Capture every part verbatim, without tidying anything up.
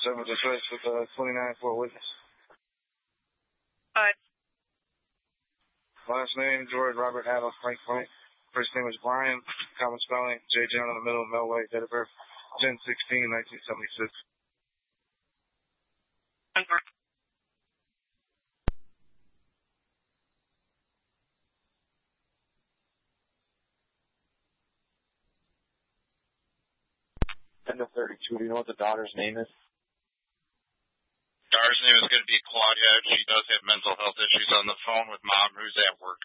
seven distress with uh, twenty-nine for a witness. Alright. Last name, George Robert Adolf Frank Frank. First name is Brian, common spelling, J. John in the middle, Mel White, date of birth, ten sixteen nineteen seventy-six. Confirm. ten to thirty-two, do you know what the daughter's name is? Daughter's name is going to be Claudia. She does have mental health issues on the phone with mom, who's at work.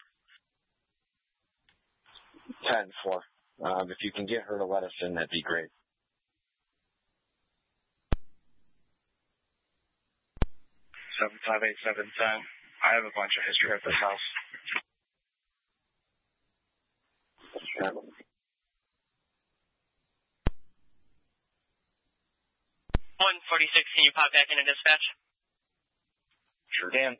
ten four. Um, if you can get her to let us in, that'd be great. seven five eight seven ten. I have a bunch of history at this house. one forty-six, can you pop back into dispatch? Sure can.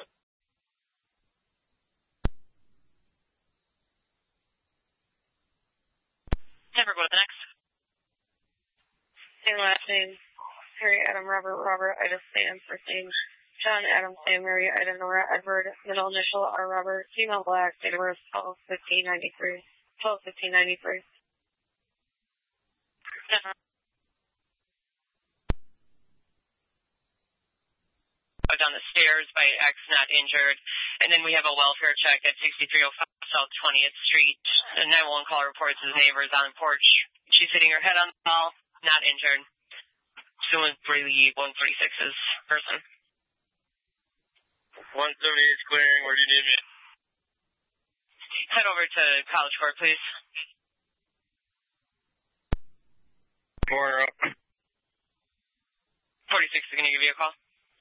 Never go to the next. Same last name, Harry Adam Robert Robert Ida Sam. First name, John Adam Sam Mary Ida Nora Edward. Middle initial R Robert. Female black. Date of birth twelve fifteen ninety-three. twelve fifteen ninety-three. Down the stairs by X, not injured. And then we have a welfare check at sixty-three oh five South twentieth Street. A nine one one call reports his neighbors on the porch. She's hitting her head on the wall, not injured. Suing Brady one forty-six's person. one seventy-eight is clearing. Where do you need me? Head over to College Court, please. Four up. forty-six is going to give you a call.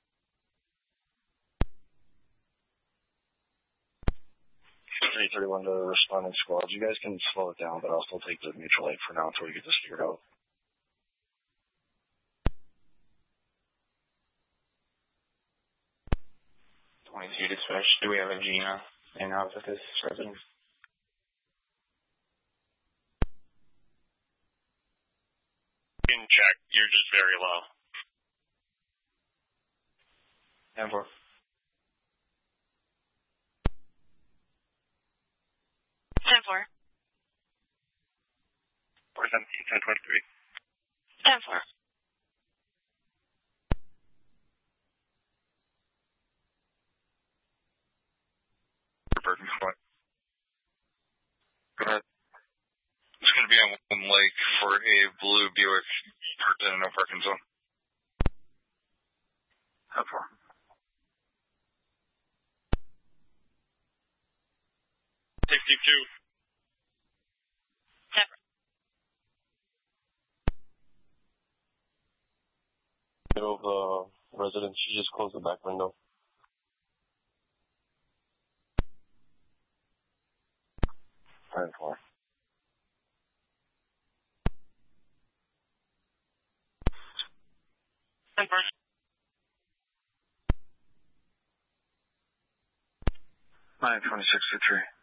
three thirty-one to the responding squad. You guys can slow it down, but I'll still take the mutual aid for now until we get this figured out. twenty-two dispatch. Do we have a Gina in-house at this residence? You can check. You're just very low. ten four. ten four. four seventeen, ten twenty-three. ten four. Burton Point. Go ahead. It's going to be on Woodland Lake for a blue Buick parked in a no parking zone. How far? sixty-two. Middle of the residence, she just closed the back window. ten four. ten four. nine twenty-six to three.